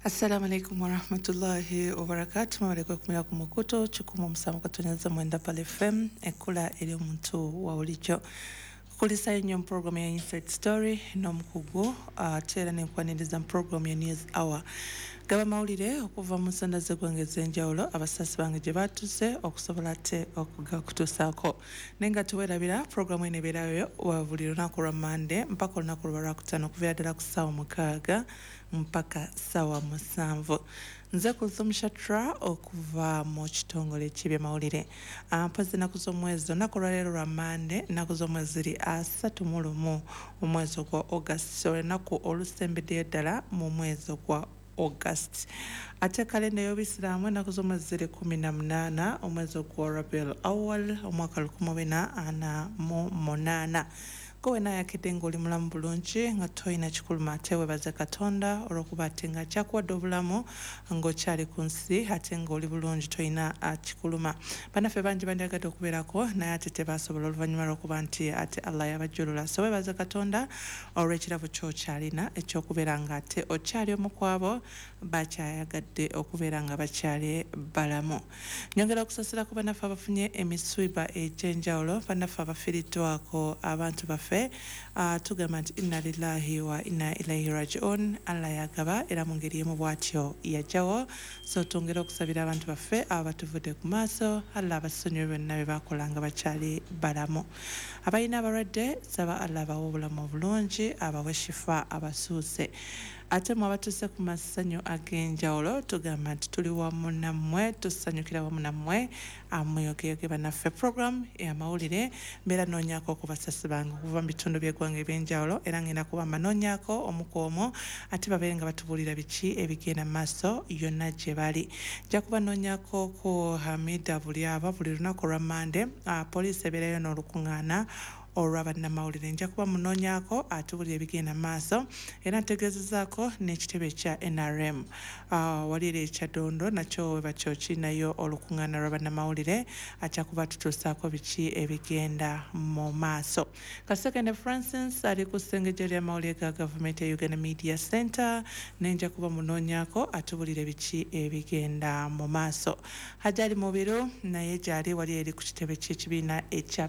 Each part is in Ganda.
Assalamu alaikum warahmatullahi wabarakatuh. Mwaliko kumira ku mukuto kikumu musanvu katonyaza mwenda pale FM ekula eri omuntu wa bulijjo kukulisa nnyo mu program ya Inside Story n'omukugu ate era n'enkwaniriza mu program ya News Hour gaba mawulire okuva mu nsonda z'eggwanga ez'enjawulo abasasi bange gye baatuuse okusobola ate okutuusaako naye nga tuweerabira programu eno ebeerayo buli lunaku lwa Monday mpaka olunaku lwa Lwakutaano okuviira ddala ku ssaawa 6 mpaka ssaawa 7. Nze Kulthum Shatra okuva mu kitongole ky'ebyamawulire mpozi ennaku z'omwezi olunaku lwaleero lwa Monday ennaku z'omwezi ziri 31 mu mwezi ogwa August olunaku olusembeddeyo ddala mu mwezi ogwa August. Ate kalenda y'Obusiraamu ennaku z'omwezi ziri 18 omwezi ogwa Rabiul Awwal omwaka 1448. Kowe nayakedde ng'oli mulamu bulungi nga toyina kikuluma ate weebaze Katonda olw'okuba ate nga akyakuwadde obulamu ng'okyali ku nsi ate ng'oli bulungi toyina kikuluma. Bannaffe bangi bandyagadde okubeerako naye ate tebaasobola oluvannyuma lw'okuba nti ate Allah yabajjulula. So weebaze Katonda olw'ekirabo ky'okyalina eky'okubeera nga ate okyali omu ku abo bakyayagadde okubeera nga bakyali balamu. Nyongera okusasira ku bannaffe abafunye emiswiba egy'enjawulo bannaffe abafiiriddwako abantu baffe tugamba nti inna lillahi wa inna ilaihi raji'un. Allah yagaba era mu ngeri emu bw'atyo yajjawo. So twongera okusabira abantu baffe abo batuvudde ku maaso Allah abasonyiwe byonna bye baakola nga bakyali balamu. Abalina abalwadde saba Allah abawe obulamu obulungi abawe shifa abasuuse. Ate mu abatuuse ku masanyu ag'enjawulo tugamba nti tuli wamu nammwe tusanyukira wamu nammwe muyogeyoge bannaffe. Program ey'amawulire mbeera noonyaako ku basasi bange okuva mu bitundu by'eggwanga eby'enjawulo era ngenda kuba manoonyaako omu ku omu ate babeere nga batubuulira biki ebigenda mu maaso yonna gye bali. Nja kuba noonyaako ku Hamida buli lunaku lwa Monday poliisi ebeerayo n'olukuŋŋaana olw'abannamawulire nja kuba munoonyaako atubulira ebigenda maaso era ntegeezezaako n'ekitebe kya NRM wali era ekyadondo nakyo we bakyokinayo olukuŋŋaana lw'abannamawulire ajja kuba tutuusaako biki ebigenda mu maaso. Kasekende Francis ali ku ssengejja ly'amawulire ga gavumenti ya Uganda Media Center nenja kuba munoonyaako atubulira biki ebigenda mu maaso. Hajali Mubiru naye gyali wali eri ku kitebe ky'ekibiina ekya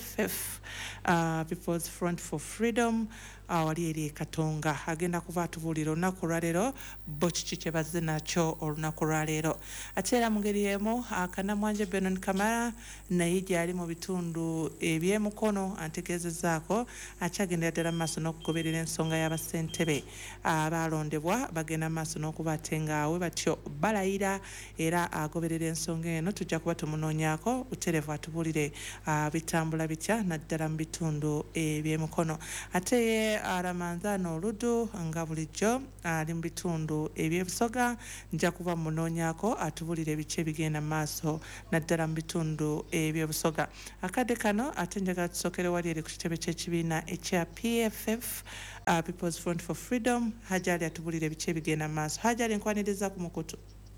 PFF People's Front for Freedom wali eri Katonga agenda kuba atubuulira olunaku lwaleero bo kiki kye bazze nakyo olunaku lwaleero. Ate era mu ngeri emu Kanamwanje Benon Kamara naye gyali mu bitundu eby'emukono antegeezezaako akyagendera ddala mu maaso n'okugoberera ensonga y'abassentebe abaalondebwa bagenda mu maaso n'okuba ate nga we batyo balayira era agoberera ensonga eno tujja kuba tumunoonyaako butereevu atubuulire bitambula bitya naddala mu bitundu eby'emukono. Ate ye Ramanzano Oludu nga bulijjo ali mu bitundu eby'ebusoga nja kuba munoonyaako atubulire biki ebigenda mu maaso naddala mu bitundu eby'ebusoga. Akadde kano ate njagala tusookere wali eri ku kitebe ky'ekibiina ekya PFF People's Front for Freedom Hajali atubulire biki ebigenda mu maaso. Hajali nkwaniriza ku mukutu.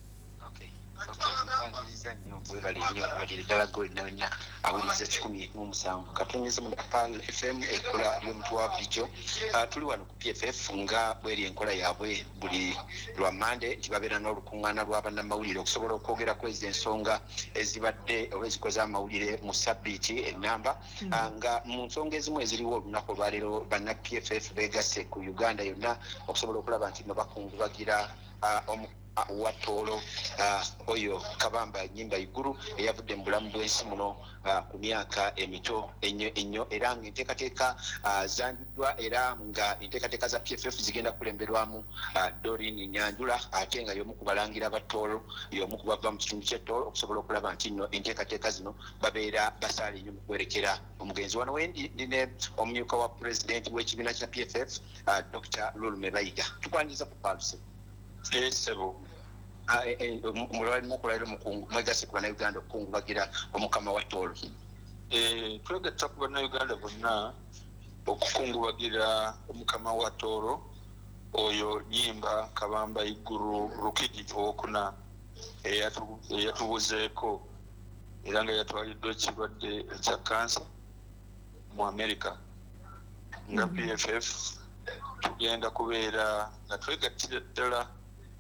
Awuliza 17 katonnyeza mu FM ekola y'omuntu wa bulijjo tuli wano ku PFF nga bweri enkola yaabwe buli lwa Monday nti babeera n'olukuŋŋaana lw'abannamawulire okusobola okwogera kwezi ensonga ezibadde oba ezikoze amawulire mu sabbiiti ennamba nga mu nsonga ezimu eziriwo olunaku olwaleero banna PFF beegasse ku Uganda yonna okusobola okulaba nti no bakungubagira Watoolo oyo Kabamba Nyimba Iguru eyavudde mu bulamu bw'ensi muno ku myaka emito ennyo era ng'enteekateeka zandiddwa era nga enteekateeka za PFF zigenda kulemberwamu Doreen Nyanjula ate nga y'omu ku balangira ba Toolo y'omu ku bava mu kitundu ky'Etoolo okusobola okulaba nti nno enteekateeka zino babeera basaala ennyo mu kwerekera omugenzi. Wano wendi ndine omumyuka wa pulezidenti w'ekibiina kya PFF Dr. Lulume Bayiga tukwaniriza ku paluse sebo mulwali mukulalo mukungu mwegase ku Bannayuganda okukungubagira omukama wa Toolo. Twegatta ku Bannayuganda bonna okukungubagira omukama wa Toolo oyo Nyimba Kabamba Iguru Rukidi owokuna eyatubuzeeko era nga yatwaliddwa ekirwadde ekya kansa mu America nga PFF tugenda kubeera nga twegattira ddala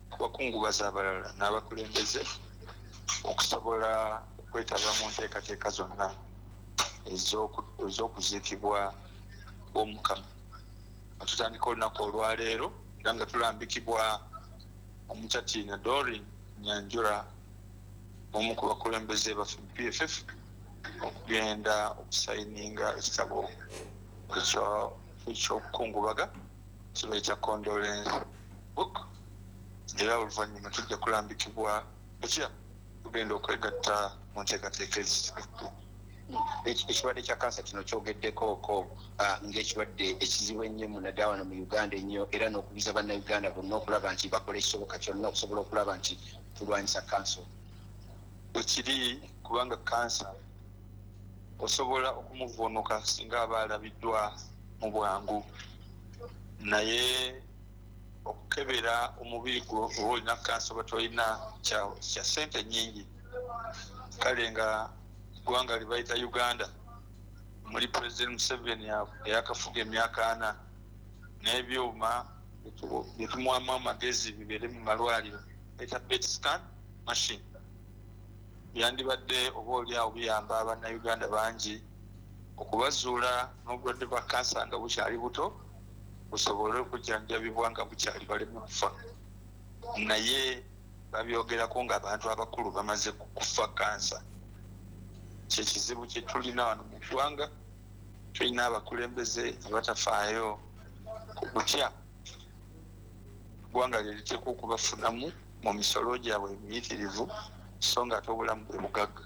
kubakungubaza abalala n'abakulembeze okusobola okwetaba mu nteekateeka zonna ez'okuziikibwa Omukama. Tutandika olunaku olwaleero era nga tulambikibwa Omukyatiina Doreen Nyanjula, omu ku bakulembeze baffe mu PFF, okugenda okusayininga ekitabo ekyokukungubaga kibayita condolence book, era oluvannyuma tujja kulambikibwa ekya tugenda okwegatta mu nteekateeka ezisigadde. Ekirwadde kya kansa kino kyogeddekoko ng'ekirwadde ekizibu ennyo munaddala wano mu Uganda ennyo, era n'okubiza bannayuganda bonna okulaba nti bakola ekisoboka kyonna okusobola okulaba nti tulwanyisa kansa. Ekiri kubanga kansa osobola okumuvuunuka singa aba alabiddwa mu bwangu, naye okukebera omubiri gwo oba olina kansa oba tolina kya ssente nnyingi. Kale nga eggwanga lye bayita Uganda muli President Museveni eyakafuga emyaka 4 n'ebyuma bye tumuwamu amagezi bibeere mu malwaliro bayita PET scan machine, byandibadde oba oliawo biyamba abannayuganda bangi okubazuula n'obulwadde bwa kansa nga bukyali buto, busobole okujjanjabibwa nga bukyali baleme kufa. Naye babyogerako ng'abantu abakulu bamaze kufa kansa. Kyekizibu kye tulina wano mu ggwanga, tulina abakulembeze abatafaayo ku kutya eggwanga lye liteekwa okubafunamu mu misolo gyabwe emiyitirivu, so nga ate obulamu bwe bugagga.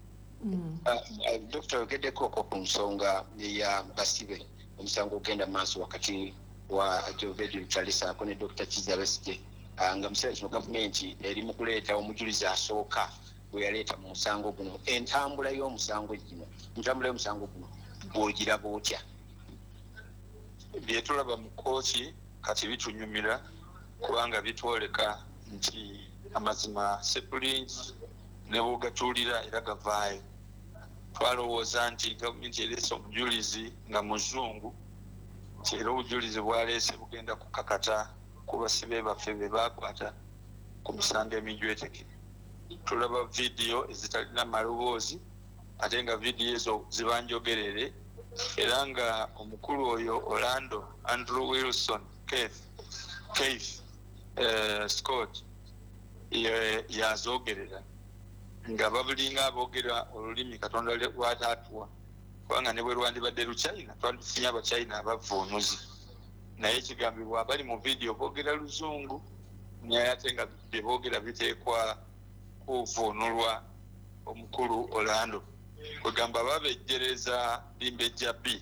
Dr. yogeddeko ku nsonga ya basibe, omusango ogenda maaso wakati wa Jovedi Lutalisa ne Dr. Kizza Besigye, nga museera kino gavumenti eri mu kuleeta omujulizi asooka bwe yaleeta mu musango guno. Entambula y'omusango guno bw'ogiraba otya? Bye tulaba mu kkooti kati bitunyumira kubanga bitwoleka nti amazima sepulungi ne bwogatuulira era gavaayo. Twalowooza nti gavumenti ereese omujulizi nga muzungu, nti era obujulizi bwaleese bugenda kukakata ku basibe baffe be baakwata ku misango emijweteke. Tulaba vidiyo ezitalina maloboozi ate nga vidiyo ezo zibanjogerere, era nga omukulu oyo Orlando Andrew Wilson Keith Scott yazoogerera nga babulinga aboogera olulimi Katonda lwataatuwa, kubanga ne bwe lwandibadde Luchina twandifunye Abachina abavuunuzi, naye ekigambibwa abali mu vidiyo boogera Luzungu, naye ate nga bye boogera biteekwa kuvuunulwa omukulu Orlando. Kwegamba babejjereza Limbejja B,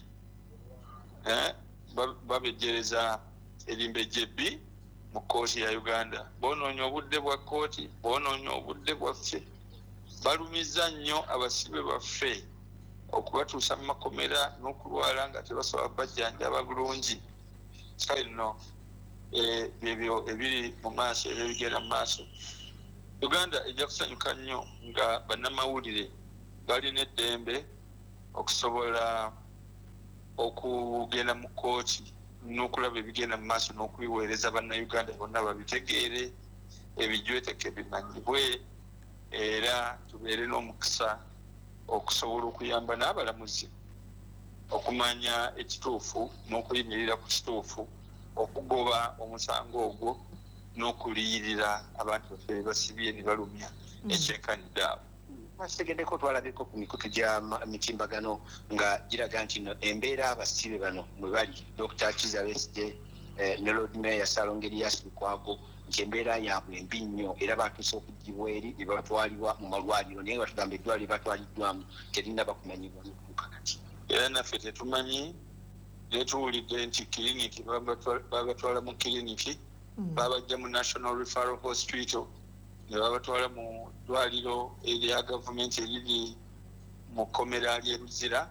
babejjereza Limbejja B mu kkooti ya Uganda. Boonoonya obudde bwa kkooti, boonoonya obudde bwaffe, balumiza nnyo abasibe baffe okubatuusa mu makomera n'okulwala nga tebasobola bajjanjaba bulungi. Kale nno ebyo ebiri mu maaso ebyo bigenda mu maaso. Uganda ejja kusanyuka nnyo nga bannamawulire balina eddembe okusobola okugenda mu kkooti n'okulaba ebigenda mu maaso n'okubiweereza bannayuganda bonna babitegeere, ebijweteke bimanyibwe, era tubeere n'omukisa okusobola okuyamba n'abalamuzi okumanya ekituufu n'okuyimirira ku kituufu, okugoba omusango ogwo n'okuliyirira abantu baffe basibye ne balumya ekyenkanidde abo. Tegeddeko twalabeko ku mikutu gya mitimbagano nga giraga nti embeera abasibe bano mwe bali Dr. Kizza Besigye ne Lord Mayor Ssalongo Erias Lukwago, nti embeera yaabwe embi nnyo era batuuse okugibwa eri ne batwalibwa mu malwaliro, naye batugamba eddwaliro batwaliddwamu terina bakumanyibwa n'okutuuka kati. Era naffe tetumanyi, naye tuwulidde nti kiriniki babatwala mu kiriniki, babajja mu National Referral Hospital ne babatwala mu ddwaliro erya gavumenti eriri mu kkomera ly'e Luzira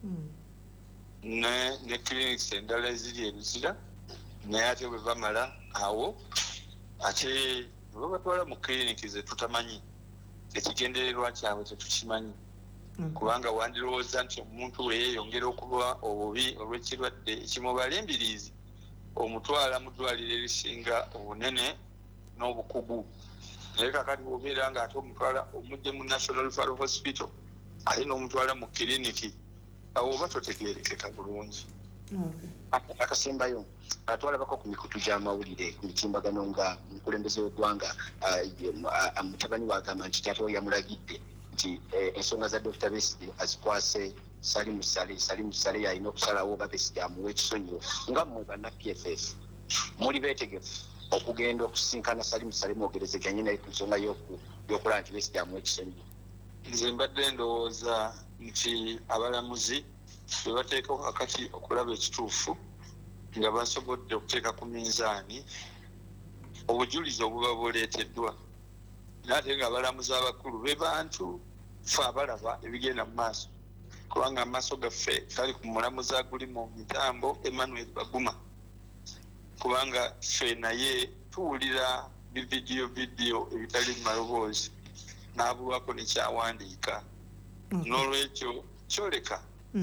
ne clinics endala eziri e Luzira, naye ate bwe bamala awo ate ne babatwala mu clinic ze tutamanyi, ekigendererwa kyabwe tetukimanyi, kubanga wandirowooza nti omuntu we yeeyongera okuba obubi olw'ekirwadde ekimubala embiriizi, omutwala mu ddwaliro erisinga obunene n'obukugu naye kakati bw'obeera ng'ate omutwala omujje mu National Referral Hospital ate n'omutwala mu kiriniki awo oba totegeerekeka bulungi. Akasembayo twalabako ku mikutu gy'amawulire ku mitimbagano nga omukulembeze w'eggwanga mutabani wagamba nti kyatoo yamulagidde nti ensonga za Dr. Besigye azikwase Salimu Sale yalina okusalawo oba Besigye amuwa ekisonyiwo nga mmwe banna PFF muli beetegefu okugenda okusinkana Salimu Sale mwogerezeganye naye ku nsonga y'okulaba nti Besigye amuwa ekisonyiwo? Nze mbadde ndowooza nti abalamuzi bwe bateekako akati okulaba ekituufu nga basobodde okuteeka ku minzaani obujulizi obuba buleeteddwa naate nga abalamuzi abakulu be bantu fe abalaba ebigenda mu maaso kubanga amaaso gaffe gali ku mulamuzi aguli mu mitambo Emmanuel Baguma kubanga ffe naye tuwulira bividiyo ebitali mu maloboozi n'abulwako nekyawandiika n'olwekyo kyoleka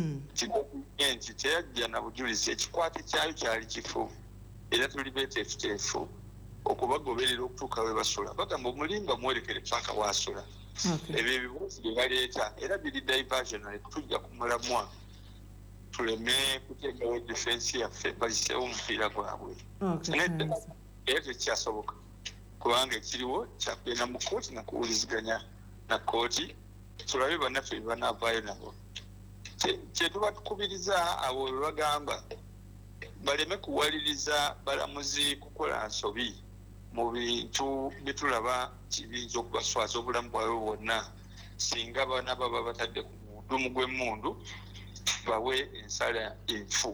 nti teyajja na bujulizi ekikwate kyayo kyali kifu era tuli beeteefuteefu okubagoberera okutuuka we basula bagamba omulimba mwolekere paka wasula ebyo ebibuuzi bye baleeta era biri diversionary tujja kumulamwa tuleme kuteekawo defensi yaffe baziseewo omupiira gwabwe era tekyasoboka kubanga ekiriwo kyakugenda mu kooti nakuwuliziganya na kooti tulabe bannaffe bye banaavaayo nabo kyetuba tukubiriza abo bwe bagamba baleme kuwaliriza balamuzi kukola nsobi mu bintu bitulaba kibinza okubaswaza obulamu bwabwe bwonna singa baana baba batadde ku mudumu gw'emmundu bawe ensala enfu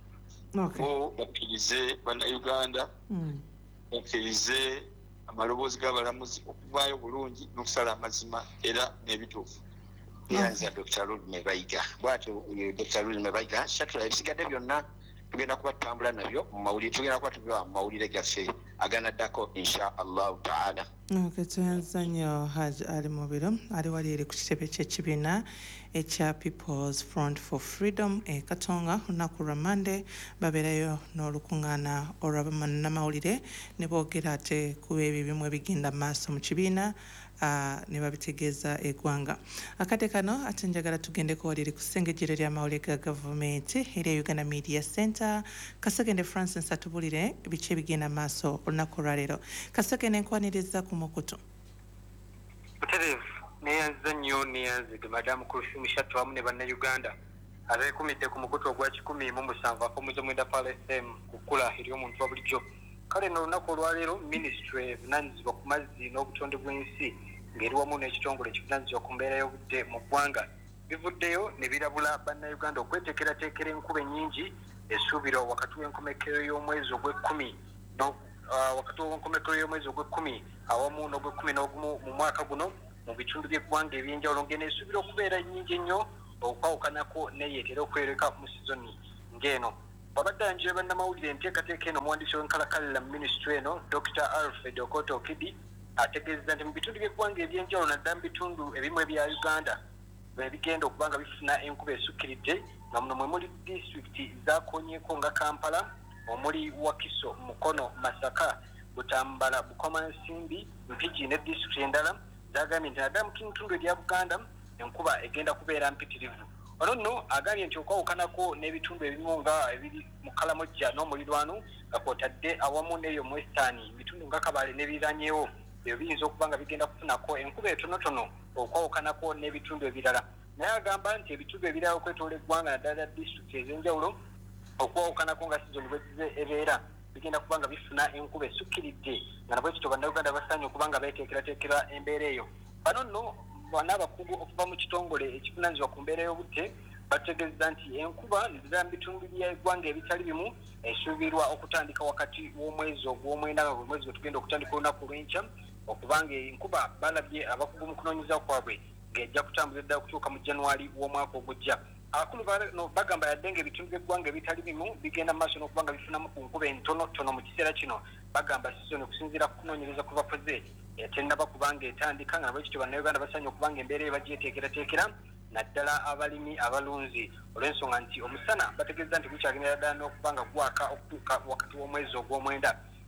bo bakkirize bannayuganda bakkirize amaloboozi g'abalamuzi okuvaayo bulungi n'okusala amazima era n'ebituufu. Yanza Dr. Rudme Bayiga bwatyo Dr. Rudme Bayiga shatula ebisigadde byonna tugenda kubatambula nabyo mu mawulire tugenda kuba tubiwa mu mawulire gaffe aganaddako insha allahu taala. Tuyanza nnyo Hajj Ali Mubiro ali wali eri ku kitebe ky'ekibiina ekya People's Front for Freedom Katonga olunaku lwa Monday babeerayo n'olukuŋŋaana olw'abannamawulire ne boogera ate ku ebyo ebimu ebigenda maaso mu kibiina ne babitegeeza eggwanga. Akate kano ate njagala tugendeko waliri ku ssengejjero ly'amawulire ga gavumenti erya Uganda Media Center. Kasegende Francis atubulire biki ebigenda maaso olunaku olwaleero. Kasegende nkwaniriza ku mukutu. Butereevu neyanza nnyo neyanzige madamu Kulufumi Shatu wamu ne bannayuganda abeekumidde ku mukutu ogwa 107.9 Pala FM kukula eri omuntu wa bulijjo. Kale n'olunaku olwaleero minisitule evunaanyizibwa ku mazzi n'obutonde bw'ensi ng'eri wamu n'ekitongole ekivunaanyizibwa ku mbeera y'obudde mu ggwanga bivuddeyo ne birabula bannayuganda okweteekerateekera enkuba ennyingi esuubirwa wakati w'enkomekero y'omwezi ogw'ekkumi awamu n'ogw'ekkumi n'ogumu mu mwaka guno mu bitundu by'eggwanga eby'enjawulo ng'eneesuubirwa okubeera nnyingi ennyo okwawukanako neyeetera okwereka mu sizoni ng'eno. Wabadde anjire bannamawulire enteekateeka eno omuwandiisi w'enkalakkalira mu minisitule eno Dr. Alfred Okoto Okidi ategeezezza nti mu bitundu by'eggwanga eby'enjawulo naddala mu bitundu ebimu ebya Uganda bigenda okuba nga bifuna enkuba esukkiridde nga muno mwe muli disitulikiti zaakonyeko nga Kampala omuli Wakiso, Mukono, Masaka, Butambala, Bukomansimbi, Mpigi ne disitulikiti endala zagambye nti naddala mu bitundu ebya Buganda enkuba egenda kubeera mpitirivu. Ono nno agambye nti okwawukanako n'ebitundu ebimu nga ebiri mu Kalamojja n'omulirwano nga kwotadde awamu n'eyo mu Western ebitundu nga Kabale n'ebiriraanyeewo ebyo biyinza okuba nga bigenda kufunako enkuba etonotono okwawukanako n'ebitundu ebirala. Naye agamba nti ebitundu ebirala okwetoola eggwanga naddala disitulikiti ez'enjawulo okwawukanako nga sizoni bwe ebeera bigenda kuba nga bifuna enkuba esukkiridde nga nabwe kityo bannayuganda basaanye okuba nga beeteekerateekera embeera eyo. Bano nno n'abakugu okuva mu kitongole ekivunaanyizibwa ku mbeera y'obudde bategeeza nti enkuba nezira mu bitundu by'eggwanga ebitali bimu esuubirwa okutandika wakati w'omwezi ogw'omwenda nga bwe mwezi gwe tugenda okutandika olunaku lw'enkya okubanga enkuba balabye abakugu mu kunoonyeza kwabwe ng'ejja kutambuza ddala okutuuka mu January w'omwaka ogujja. Abakulu bagamba yadde ng'ebitundu by'eggwanga ebitali bimu bigenda mu maaso n'okuba nga bifunamu ku nkuba entonotono mu kiseera kino bagamba sizoni okusinziira ku kunoonyereza kwe bakoze tennaba kubanga etandika nga nabwekityo bannayuganda basaanye okubanga embeera eyo bagyeteekerateekera naddala abalimi abalunzi olw'ensonga nti omusana bategeeza nti gukyagendera ddala n'okuba nga gwaka okutuuka wakati w'omwezi ogw'omwenda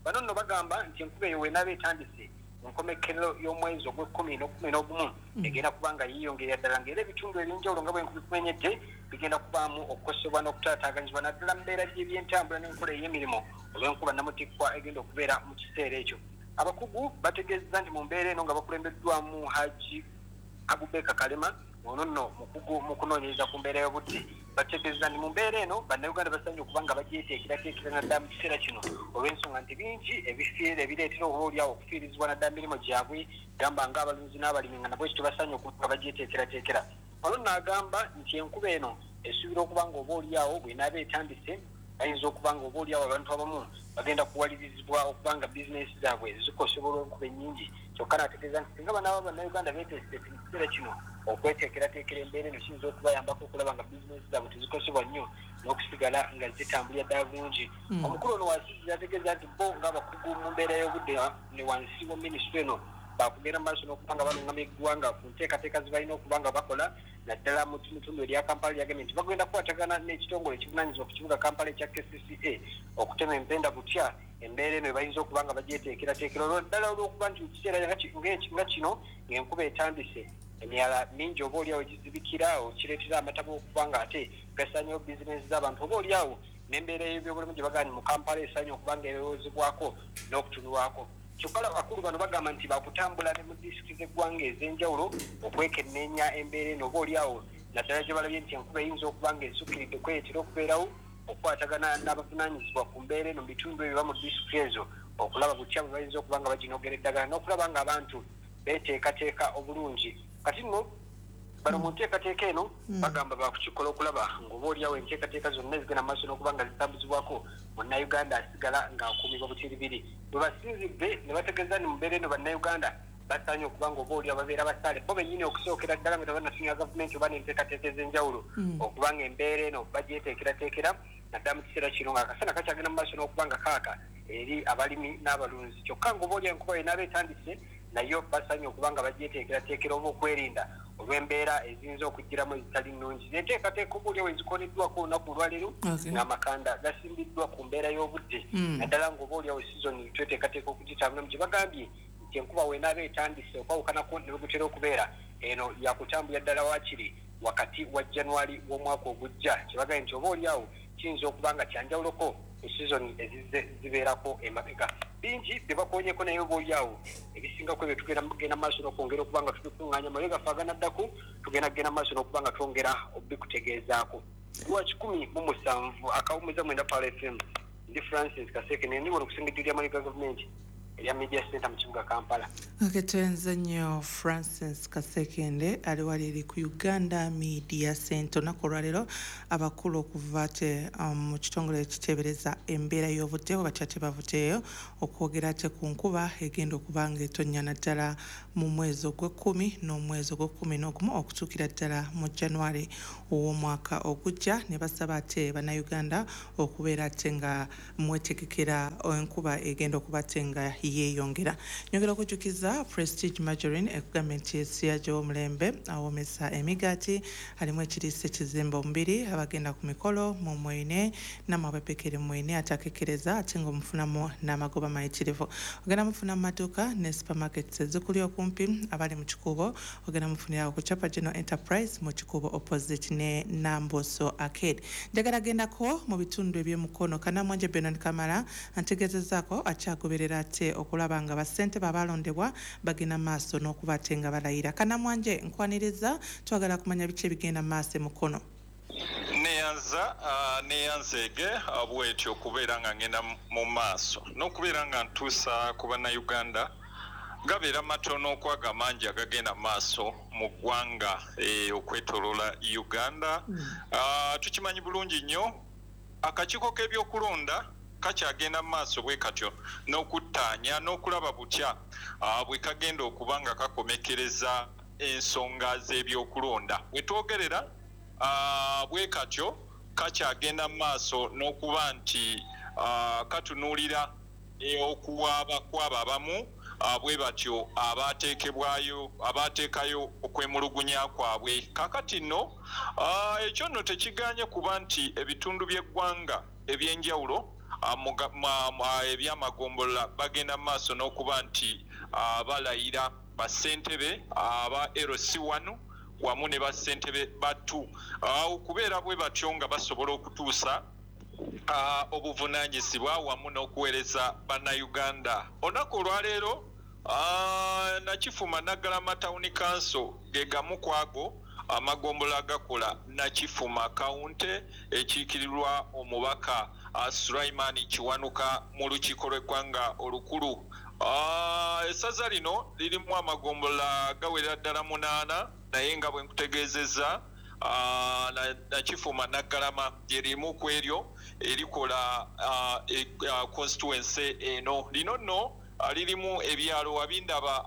bano nno bagamba nti enkuba eyo wenaaba etandise mu nkomekerero y'omwezi ogw'ekkumi n'okumi n'ogumu egenda kuba nga yiyongerera ddala ng'era ebitundu ebyenjawulo nga bwenkuba bikumenyedde bigenda kubaamu okukosebwa n'okutaataaganyizibwa naddala mu mbeera by'ebyentambula n'enkola ey'emirimu olw'enkuba namutikkwa egenda okubeera mu kiseera ekyo. Abakugu bategeezezza nti mu mbeera eno nga bakulembeddwamu Haji Abubeka Kalema ono nno mukugu mu kunoonyereza ku mbeera y'obudde bategeeza nti mu mbeera eno bannayuganda basanye okuba nga bagyeteekerateekera naddala mu kiseera kino olw'ensonga nti bingi ebifiira ebireetera obaolyawo okufiirizibwa naddala mirimu gyabwe gamba ng'abalunzi n'abalimi nga nabwe kityo basanye okuba nga bagyeteekerateekera. Ono n'agamba nti enkuba eno esuubira okuba nga obaolyawo bw'enaaba etandise ayinza okuba nga obaolyawo abantu abamu bagenda kuwalirizibwa okuba nga bizinesi zaabwe zikosebwa olw'enkuba ennyingi. Kyokka n'ategeeza nti singa banaaba bannayuganda beeteesete mu kiseera kino okweteekerateekera embeera eno kiyinza okubayambako okulaba nga bizinesi zaabwe tezikosebwa nnyo n'okusigala nga zitambulira ddala bulungi. Omukulu ono wasizi yategeeza nti bo ng'abakugu mu mbeera y'obudde ne wansi wa minisitule eno bakugenda maaso n'okuba nga balungama eggwanga ku nteekateeka ze balina okuba nga bakola naddala mu tundu erya Kampala lyagambye nti bagenda kukwatagana n'ekitongole ekivunaanyizibwa ku kibuga Kampala ekya KCCA okutema empenda butya embeera eno ebayinza okuba nga bagyeteekerateekera olwo ddala olw'okuba nti mu kiseera nga kino ng'enkuba etandise emyala mingi oba olyawo gizibikira kireetera amataba okuba nga ate gasanyawo bizinesi z'abantu oba olyawo n'embeera y'ebyobulamu gye bagani mu Kampala esanya okuba nga erowoozebwako n'okutunulwako. Kyokka abakulu bano bagamba nti bakutambula ne mu disitulikiti z'eggwanga ez'enjawulo okwekenneenya embeera eno oba olyawo naddala gye balabye nti enkuba eyinza okuba nga esukkiridde okweretera okubeerawo okukwatagana n'abavunaanyizibwa ku mbeera eno mu bitundu ebyo ba mu disitulikiti ezo okulaba butya bwe bayinza okuba nga baginogera eddagala n'okulaba nga abantu beeteekateeka obulungi. Kati nno bano mu nteekateeka eno bagamba bakukikola okulaba ng'oba olyawo enteekateeka zonna ezigenda mu maaso n'okuba nga zitambuzibwako munnayuganda asigala ng'akuumibwa butiribiri. Bwe basinzidde ne bategeeza ni mu mbeera eno bannayuganda basaanye okuba nga oba olyawo babeera basaale bo bennyini okusookera ddala nga tebanasinga gavumenti oba n'enteekateeka ez'enjawulo okuba nga embeera eno bagyeteekerateekera naddala mu kiseera kino ng'akasana kakyagenda mu maaso n'okuba nga kaaka eri abalimi n'abalunzi. Kyokka ng'oba olyawo enkuba enaaba etandise nayo basaanye okuba nga bagyeteekerateekera oba okwerinda olw'embeera eziyinza okugiramu ezitali nnungi. Enteekateeka oba olyawo ezikoleddwako olunaku olwaleero ng'amakanda gasimbiddwa ku mbeera y'obudde naddala ng'oba olyawo sizoni tweteekateeka okugitambulamu gye bagambye nti enkuba weenaaba etandise okwawukanako ne bwegutera okubeera eno yakutambulira ddala waakiri wakati wa January w'omwaka ogujja kye bagambye nti oba olyawo kiyinza okuba nga kyanjawuloko esizoni ezizze zibeerako emabega. Bingi bye bakoonyeko naye oba olyawo ebisingako ebyo tugenda maaso n'okwongera okuba nga tubikuŋŋaanya amawe gaffe aganaddako tugenda maaso n'okuba nga twongera obikutegeezaako. Lwa 17 akawumuza mwenda Power FM ndi Francis Kaseke ne ndibona okusingiddirya Mayiga gavumenti erya Media Center mu kibuga Kampala. Tuenze nnyo Francis Kasekende ali wali ku Uganda Media Center olunaku olwaleero abakulu okuva mu kitongole ekiteebereza embeera y'obudde bakyate bavuteeyo okwogera ku nkuba egenda okuba nga etonnya naddala mu mwezi ogw'ekkumi n'omwezi ogw'ekkumi-n'ogumu okutuukira ddala mu January ow'omwaka ogujja ne basaba ate bannayuganda okubeera ate nga mwetegekera enkuba egenda okuba ate nga yeeyongera. Nyongera okujjukiza Prestige Margarine ekugambye nti essira gy'omulembe awomesa emigaati alimu ekiriisa ekizimba omubiri abagenda ku mikolo mu mwine namwabapekere mwine atakekereza ate nga omufunamu n'amagoba mayitirivu. Ogenda mufuna mu maduuka ne supermarkets ezikuli okumpi abali mu kikuubo ogenda mufunirawo ku Chapa General Enterprise mu kikuubo opposite ne Namboso Arcade. Njagala gendako mu bitundu eby'emukono Kanamwanje Benon Kamara antegeezezaako akyagoberera ate okulaba nga bassente babalondebwa bagenda maaso n'okuba ate nga balayira. Kanamwanje nkwaniriza twagala kumanya biki ebigenda maaso emukono. neyanzeege bwetyo okubeera nga ngenda mu maaso n'okubeera nga ntuusa ku bannayuganda gabeera matono okwaga mangi agagenda maaso mu ggwanga okwetoloola Uganda. Tukimanyi bulungi nnyo akakiiko k'ebyokulonda kakyagenda mu maaso bwe katyo n'okuttaanya n'okulaba butya bwe kagenda okuba nga kakomekereza ensonga z'ebyokulonda. Bwe twogerera bwe katyo kakyagenda mu maaso n'okuba nti katunuulira okuwaaba kw'abo abamu bwe batyo abateekayo okwemulugunya kwabwe. Kaakati nno ekyo nno tekiganye kuba nti ebitundu by'eggwanga ebyenjawulo ebyamagombola bagenda maaso n'okuba nti balayira bassentebe aba LC1 wamu ne bassentebe ba 2 okubeera bwe batyo nga basobola okutuusa obuvunaanyizibwa wamu n'okuweereza bannayuganda. Olunaku olwaleero Nakifuma Naggalama Town Council ge gamu ku ago amagombola agakola Nakifuma Kaunti ekiikirirwa omubaka Sulaiman Kiwanuka mu lukiiko lw'eggwanga olukulu. Essaza lino lirimu amagombola gawerera ddala 8 naye nga bwe nkutegeezezza Nakifuma Naggalama lyerimu ku eryo erikola constituency eno. Lino nno lirimu ebyalo wabindaba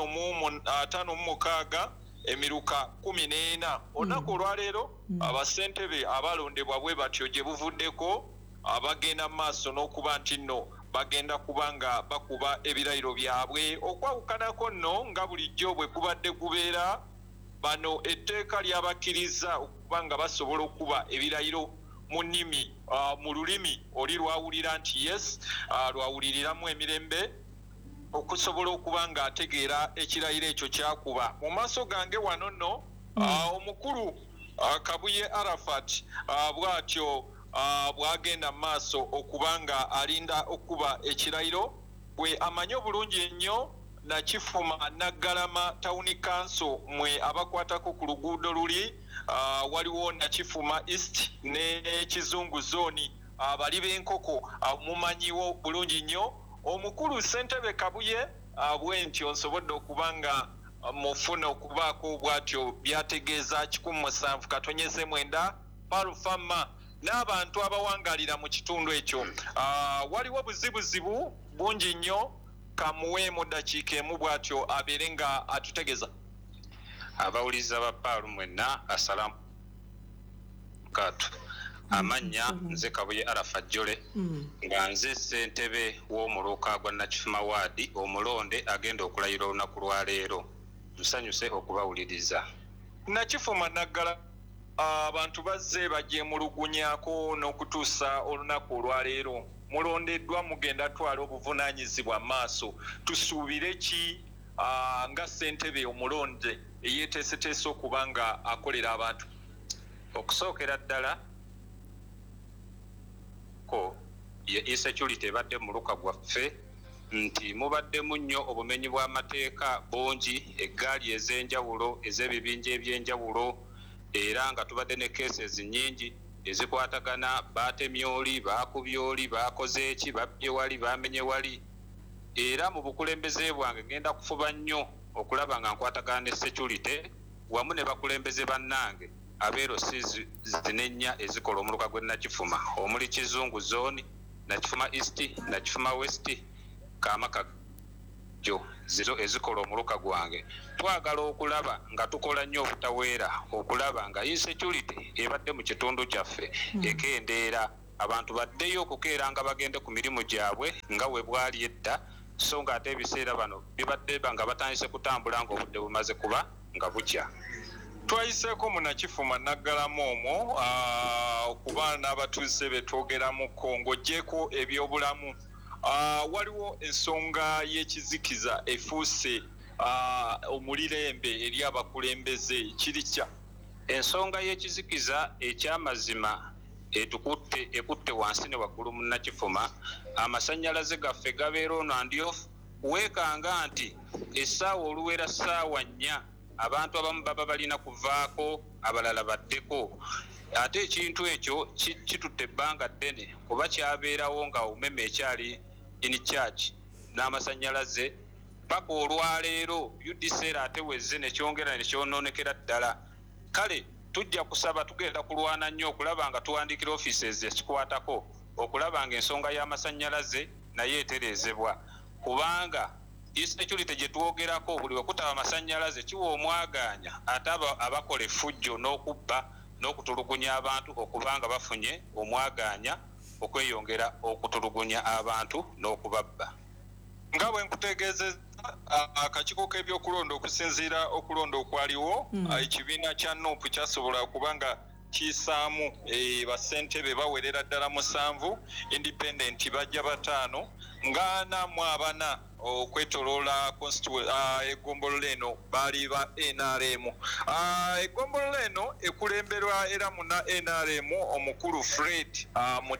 56 emiruka 14. Olunaku olwaleero abassentebe abalondebwa bwe batyo gye buvuddeko abagenda maaso n'okuba nti nno bagenda kubanga bakuba ebirayiro byabwe. Okwawukanako nno nga bulijjo bwe kubadde gubeera bano etteeka lyabakkiriza okuba nga basobola okuba ebirayiro mu nnimi mu lulimi oli lwawulira nti yes lwawuliriramu emirembe okusobola okuba nga ategeera ekirayiro ekyo kyakuba. Mu maaso gange wano nno omukulu Kabuye Arafat bw'atyo bw'agenda mu maaso okuba nga alinda okuba ekirayiro bwe amanyi obulungi ennyo Nakifuma Naggalama Town Council mwe abakwatako ku luguudo luli waliwo Nakifuma East ne Kizungu Zone abali b'enkoko mumanyiwo bulungi nnyo. Omukulu Ssentebe Kabuye bwentyo nsobodde okuba nga mufuna okubaako bw'atyo byategeeza 17 Palufama n'abantu abawangalira mu kitundu ekyo. Waliwo buzibuzibu bungi nnyo kamuwe mu ddakiika emu bw'atyo abeere nga atutegeeza. Abawuliza ba Paalu mwenna asalamu katu. Amanya nze Kabuye Arafa Jole nga nze ssentebe w'omuluka gwa Nakifuma Ward omulonde agenda okulayira olunaku lwaleero. Nsanyuse okubawuliriza. Nakifuma Naggala abantu bazze bagyemulugunyako n'okutuusa olunaku olwaleero. Mulondeddwa mugenda twala obuvunaanyizibwa maaso. Tusuubire ki nga ssentebe omulonde eyeeteeseteese okuba nga akolera abantu? Okusookera ddala ko ye insecurity ebadde mu luka gwaffe nti mubaddemu nnyo obumenyi bw'amateeka bungi, eggaali ez'enjawulo ez'ebibinja eby'enjawulo, era nga tubadde ne cases nnyingi ezikwatagana baatemye oli, baakubye oli, baakoze eki, babbye wali, baamenye wali. Era mu bukulembeze bwange ngenda kufuba nnyo okulaba nga nkwatagana ne security wamu ne bakulembeze bannange abeero zinenya ezikola omuluka gwe Nakifuma omuli Kizungu Zone, Nakifuma East, Nakifuma West, Kamakajo ziro ezikola omuluka gwange. Twagala okulaba nga tukola nnyo obutaweera okulaba nga insecurity ebadde mu kitundu kyaffe ekendeera abantu baddeyo okukeera nga bagende ku mirimu gyabwe nga we bwali edda, so nga ate ebiseera bano bibadde nga batandise kutambula nga obudde bumaze kuba nga bukya. Twayiseeko mu Nakifuma Naggalama omwo okuba n'abatuuze be twogeramuko ng'oggyeko ebyobulamu. Waliwo ensonga y'ekizikiza efuuse omulirembe eri abakulembeze kiri kya? Ensonga y'ekizikiza ekyamazima ekutte wansi ne waggulu mu Nakifuma. Amasannyalaze gaffe gabeera ono andyofu weekanga nti essaawa oluwera ssaawa 4 abantu abamu baba balina kuvaako abalala baddeko. Ate ekintu ekyo kitutte ebbanga ddene kuba kyabeerawo nga omumeme ekyali in charge n'amasannyalaze paka olwaleero UDC ate wezze ne kyongera ne kyonoonekera ddala. Kale tujja kusaba tugenda kulwana nnyo okulaba nga tuwandiikira offices ekikwatako okulaba nga ensonga y'amasannyalaze naye etereezebwa, kubanga insecurity gye twogerako buli wekutaba amasannyalaze kiwa omwagaanya ate abakola effujjo n'okubba n'okutulugunya abantu okuba nga bafunye omwagaanya okweyongera okutulugunya abantu n'okubabba. Nga bwe nkutegeezezza akakiiko k'ebyokulonda okusinziira okulonda okwaliwo ekibiina kya NUP kyasobola okuba nga kisaamu basentebe bawerera ddala 7, independent bajja 5, nga 44 okwetoloola eggombolola eno baali ba NRM. Eggombolola eno ekulemberwa era muna NRM omukulu Fred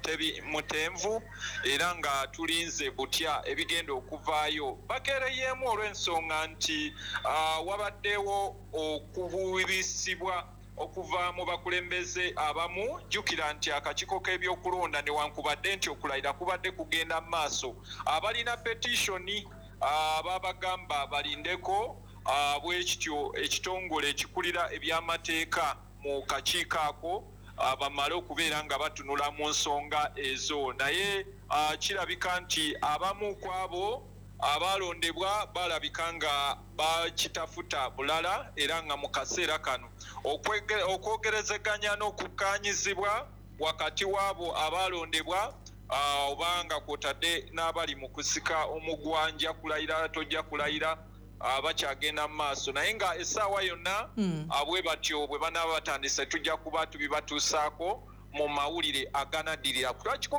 Mutenvu, era nga tulinze butya ebigenda okuvaayo. Bakeereyeemu olw'ensonga nti wabaddewo okubuyibisibwa okuva mu bakulembeze abamu. Jjukira nti akakiiko k'ebyokulonda newankubadde nti okulayira kubadde kugenda mu maaso, abalina petitioni babagamba balindeko bwekityo ekitongole ekikulira ebyamateeka mu kakiiko ako bamale okubeera nga batunula mu nsonga ezo. Naye kirabika nti abamu ku abo abalondebwa balabika nga bakitafuta bulala, era nga mu kaseera kano okwogerezeganya n'okukkaanyizibwa wakati w'abo abalondebwa obanga kwotadde n'abali mu kusika omugwanja kulayira tojja kulayira bakyagenda mu maaso. Naye nga essaawa yonna bwe batyo bwe banaaba batandise tujja kuba tubibatuusaako mu mawulire aganaddirira. Ku lwa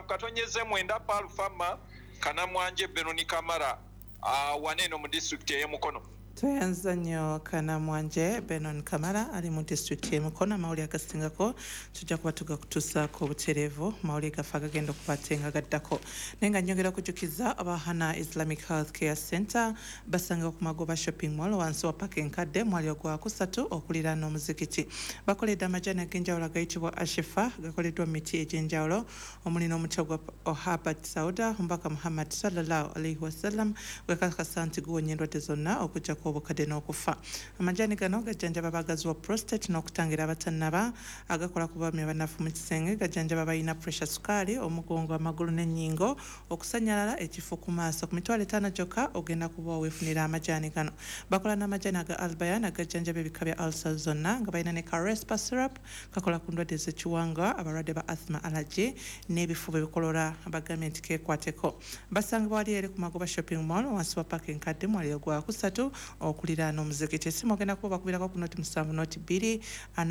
17/9 Palufama Kanamwanje Benoni Kamara waneeno mu disitulikiti ey'Emukono. Tweyanza nnyo Kanamwanje Benon Kamara ali mu disitulikiti y'Emukono. Amawulire agasingako tujja kuba tugakutuusaako obutereevu, mawulire gaffe agagenda okubate nga gaddako. Naye nga nnyongera okujjukiza Abahana Islamic Health Care Center basanga ku Magoba Shopping Mall wansi wa paka enkadde mwaliro gwa 3 okuliraana omuzikiti. Bakoledde amajaani ag'enjawulo agayitibwa Ashifa gakoleddwa mu miti egy'enjawulo omuli n'omuti gwa Ohabat Sauda. Omubaka Muhammad sallallahu alaihi wasallam gwekakasa nti guwonya endwadde zonna okujjako obukadde n'okufa. Amajaani gano gajjanjaba bagazi wa prostate n'okutangira abatannaba, agakola ku bami abanafu mu kisenge, gajjanjaba balina pressure, sukaali, omugongo, amagulu n'ennyingo, okusanyalala, ekifo ku maaso. Ku mitwalo 5 gyokka ogenda kuba weefunira amajaani gano. Bakola n'amajaani aga Albayan agajjanjaba ebika bya ulcer zonna, nga balina ne Carespa syrup kakola ku ndwadde z'ekiwanga, abalwadde ba asthma, allergy n'ebifuba ebikolola abagambye nti keekwateko. Basangibwa wali eri ku Magoba Shopping Mall wansi wa paka enkadde mwaliro gwa 3 okuliraana omuzikiti. Essimu ogenda kuba bakubirako ku noti 7 noti 2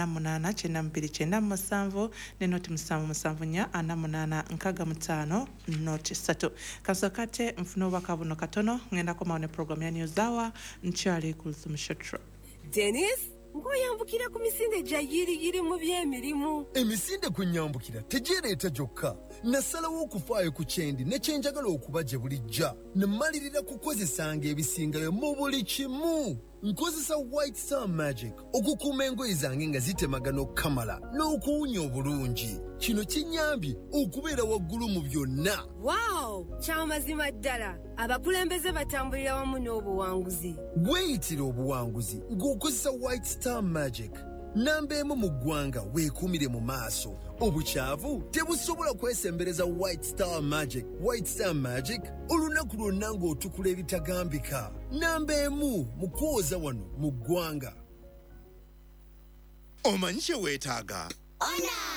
48 92 97 ne noti 7 48 65 noti 3. Kasakate nfuna obubaka buno katono ngenda komawo ne program ya News Hour nkyali ku Lusumushotra. Dennis, ngoyambukira ku misinde gya yiriyiri mu by'emirimu. Emisinde kunyambukira tegireeta gyokka. Nasalawo okufaayo ku kyendi ne kyenjagala okuba gye bulijja. Namalirira kukozesanga ebisingayo mu buli kimu. Nkozesa White Star Magic okukuuma engoye zange nga zitemagana okukamala n'okuwunya obulungi. Kino kinyambye okubeera waggulu mu byonna. Wow, kyamazima ddala. Abakulembeze batambulira wamu n'obuwanguzi. Weeyitira obuwanguzi ng'okozesa White Star Magic. Namba emu mu ggwanga weekuumire mu maaso. Obukyavu tebusobola kwesembereza White Star Magic. White Star Magic olunaku lwonna ng'otukula ebitagambika. Namba emu mu kwoza wano mu ggwanga. Omanyi kye weetaaga?